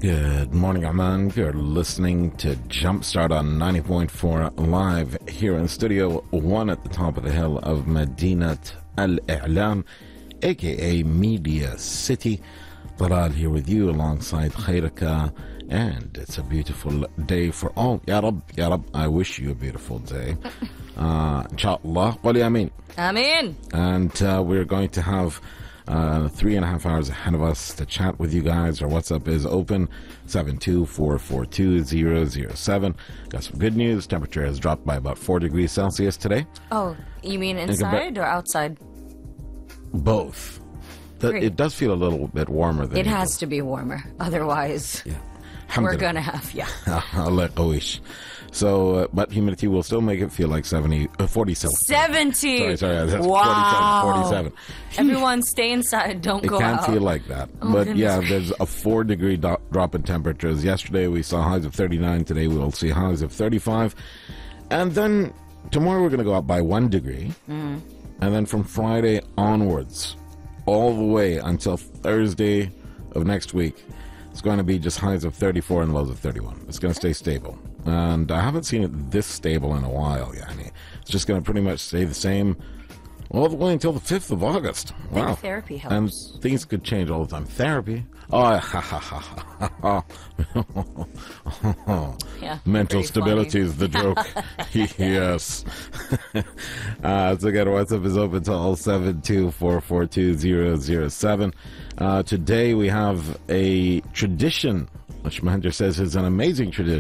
Good morning, Aman. You're listening to Jumpstart on 90.4 live here in Studio 1 at the top of the hill of Madinat Al-I'lam, aka Media City. Talal here with you alongside Khairaka, and it's a beautiful day for all. Ya Rab, I wish you a beautiful day. Inshallah. Qali Ameen. Ameen. And we're going to have 3.5 hours ahead of us to chat with you guys. Our WhatsApp is open, 724420007. Got some good news. Temperature has dropped by about 4 degrees Celsius today. Oh, you mean inside or outside? Both. It does feel a little bit warmer than it has to be warmer. Otherwise, we're going to have, Allah qawish. So, but humidity will still make it feel like 47. 70! Sorry, that's wow. 47. Everyone stay inside, don't go out. It can't feel like that. Oh, but goodness. yeah, there's a 4-degree drop in temperatures. Yesterday we saw highs of 39. Today we'll see highs of 35. And then tomorrow we're going to go up by 1 degree. And then from Friday onwards, all the way until Thursday of next week, it's going to be just highs of 34 and lows of 31. It's going to stay stable. And I haven't seen it this stable in a while, Yani. It's just going to pretty much stay the same all the way until the 5th of August. Wow. I think therapy helps. And things could change all the time. Therapy? Oh, yeah, mental stability funny. is the joke. Yes. So again, WhatsApp is open to all 724420007. Today we have a tradition, which Mahendra says is an amazing tradition.